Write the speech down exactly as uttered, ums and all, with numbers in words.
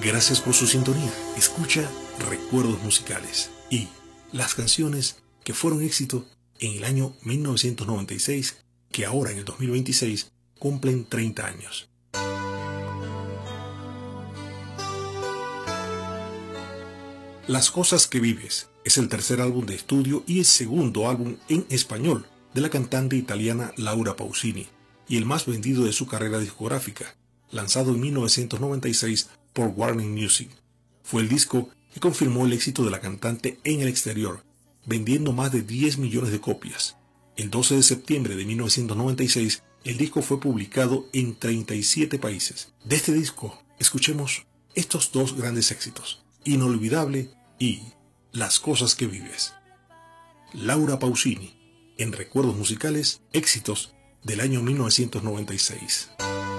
Gracias por su sintonía. Escucha Recuerdos Musicales y las canciones que fueron éxito en el año mil novecientos noventa y seis, que ahora en el dos mil veintiséis cumplen treinta años. Las cosas que vives es el tercer álbum de estudio y el segundo álbum en español de la cantante italiana Laura Pausini y el más vendido de su carrera discográfica, lanzado en mil novecientos noventa y seis por Warner Music. Fue el disco que confirmó el éxito de la cantante en el exterior, vendiendo más de diez millones de copias. El doce de septiembre de mil novecientos noventa y seis, el disco fue publicado en treinta y siete países. De este disco, escuchemos estos dos grandes éxitos: Inolvidable y Las cosas que vives. Laura Pausini, en Recuerdos Musicales, éxitos del año mil novecientos noventa y seis.